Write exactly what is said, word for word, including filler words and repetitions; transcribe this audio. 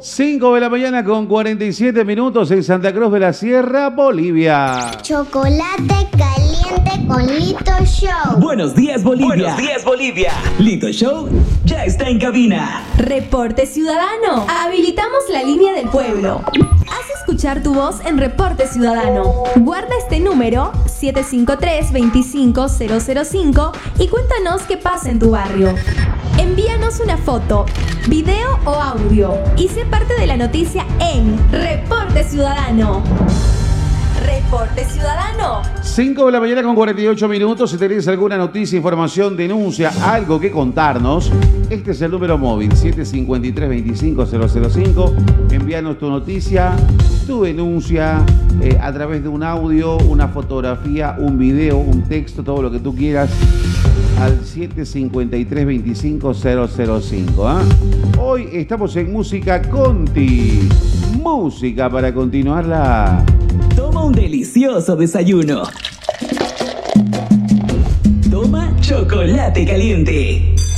cinco de la mañana con cuarenta y siete minutos en Santa Cruz de la Sierra, Bolivia. Chocolate caliente con Lito Show. Buenos días, Bolivia. Buenos días, Bolivia. Lito Show ya está en cabina. Reporte Ciudadano. Habilitamos la línea del pueblo. Haz escuchar tu voz en Reporte Ciudadano. Guarda este número siete cinco tres, dos cinco cero cero cinco y cuéntanos qué pasa en tu barrio. Envíanos una foto, video o audio y sé parte de la noticia en Reporte Ciudadano. Reporte Ciudadano. cinco de la mañana con cuarenta y ocho minutos. Si tenés alguna noticia, información, denuncia, algo que contarnos, este es el número móvil siete cinco tres, dos cinco cero cero cinco. Envíanos tu noticia, tu denuncia eh, a través de un audio, una fotografía, un video, un texto, todo lo que tú quieras al siete cinco tres, dos cinco cero cero cinco. ¿eh? Hoy estamos en Música Conti. Música para continuarla. Toma un delicioso desayuno. Toma chocolate caliente.